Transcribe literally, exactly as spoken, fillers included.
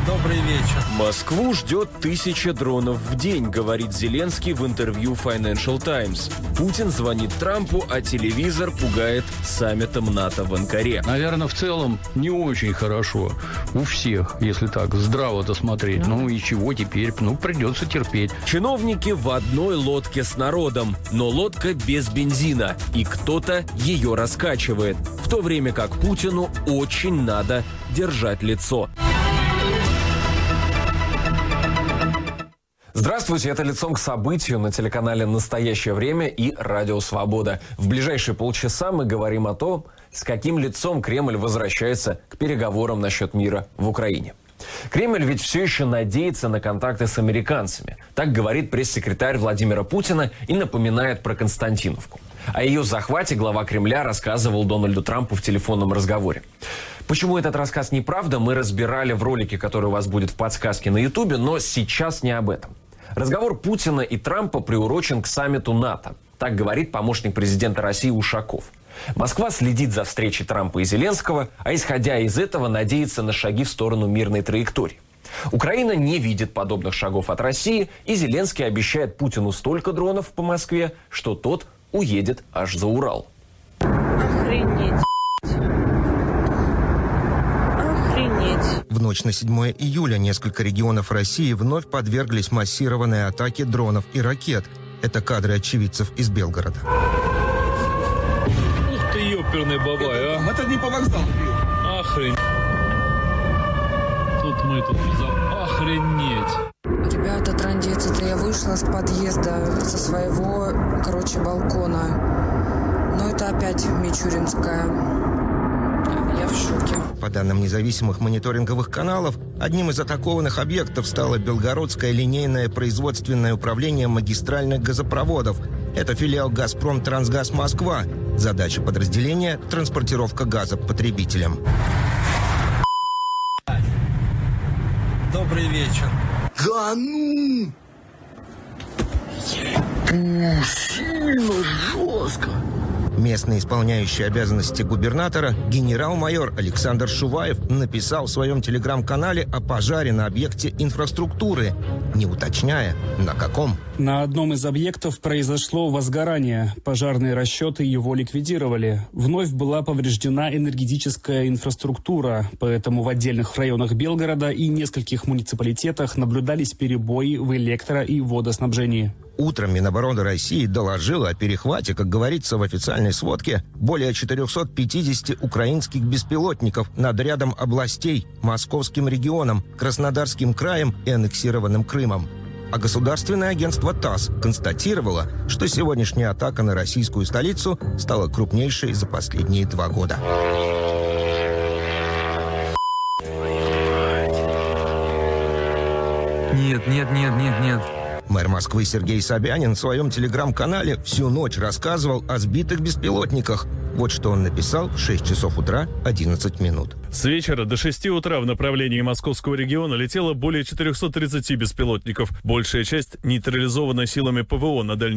Добрый вечер. Москву ждет тысяча дронов в день, говорит Зеленский в интервью Financial Times. Путин звонит Трампу, а телевизор пугает саммитом НАТО в Анкаре. Наверное, в целом не очень хорошо у всех, если так здраво-то смотреть. Ну и чего теперь? Ну, придется терпеть. Чиновники в одной лодке с народом, но лодка без бензина, и кто-то ее раскачивает, в то время как Путину очень надо держать лицо. Здравствуйте, это «Лицом к событию» на телеканале «Настоящее время» и «Радио Свобода». В ближайшие полчаса мы говорим о том, с каким лицом Кремль возвращается к переговорам насчет мира в Украине. Кремль ведь все еще надеется на контакты с американцами. Так говорит пресс-секретарь Владимира Путина и напоминает про Константиновку. О ее захвате глава Кремля рассказывал Дональду Трампу в телефонном разговоре. Почему этот рассказ неправда, мы разбирали в ролике, который у вас будет в подсказке на Ютубе, но сейчас не об этом. Разговор Путина и Трампа приурочен к саммиту НАТО. Так говорит помощник президента России Ушаков. Москва следит за встречей Трампа и Зеленского, а исходя из этого надеется на шаги в сторону мирной траектории. Украина не видит подобных шагов от России, и Зеленский обещает Путину столько дронов по Москве, что тот уедет аж за Урал. Охренеть. Охренеть. В ночь на седьмое июля несколько регионов России вновь подверглись массированной атаке дронов и ракет. Это кадры очевидцев из Белгорода. Ух ты, ёперный бабай, а! Это не по вокзалу. Охренеть. Тут мы, тут за... Охренеть. Ребята, трындец, это я вышла с подъезда, со своего, короче, балкона. Но это опять Мичуринская. Я в шоке. По данным независимых мониторинговых каналов, одним из атакованных объектов стало Белгородское линейное производственное управление магистральных газопроводов. Это филиал «Газпром Трансгаз Москва». Задача подразделения – транспортировка газа потребителям. Добрый вечер. Да ну! Фу, сильно жестко. Местный исполняющий обязанности губернатора генерал-майор Александр Шуваев написал в своем телеграм-канале о пожаре на объекте инфраструктуры, не уточняя, на каком. На одном из объектов произошло возгорание. Пожарные расчеты его ликвидировали. Вновь была повреждена энергетическая инфраструктура, поэтому в отдельных районах Белгорода и нескольких муниципалитетах наблюдались перебои в электро- и водоснабжении. Утром Минобороны России доложила о перехвате, как говорится в официальной сводке, более четырехсот пятидесяти украинских беспилотников над рядом областей, Московским регионом, Краснодарским краем и аннексированным Крымом. А государственное агентство ТАСС констатировало, что сегодняшняя атака на российскую столицу стала крупнейшей за последние два года. Нет, нет, нет, нет, нет. Мэр Москвы Сергей Собянин в своем телеграм-канале всю ночь рассказывал о сбитых беспилотниках. Вот что он написал в шесть часов утра одиннадцать минут. С вечера до шести утра в направлении Московского региона летело более четырехсот тридцати беспилотников. Большая часть нейтрализована силами ПВО на дальнем